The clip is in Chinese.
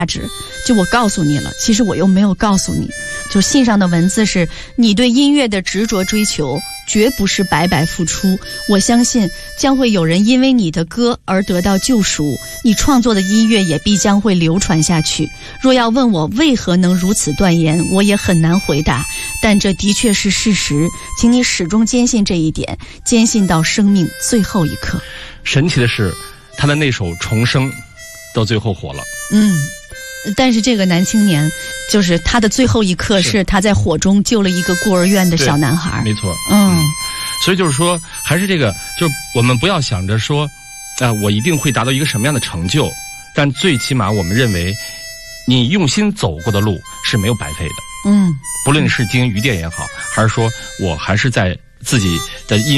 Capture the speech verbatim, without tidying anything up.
值，就我告诉你了，其实我又没有告诉你。就信上的文字是你对音乐的执着追求绝不是白白付出，我相信将会有人因为你的歌而得到救赎，你创作的音乐也必将会流传下去。若要问我为何能如此断言，我也很难回答，但这的确是事实，请你始终坚信这一点，坚信到生命最后一刻。 神奇的是他的那首《重生》到最后火了。 嗯，但是这个男青年就是他的最后一刻是他在火中救了一个孤儿院的小男孩。 没错。 嗯， 嗯，所以就是说还是这个，就是我们不要想着说啊、呃，我一定会达到一个什么样的成就，但最起码我们认为你用心走过的路是没有白费的。 嗯， 不论是经营鱼店也好，还是说我还是在自己的音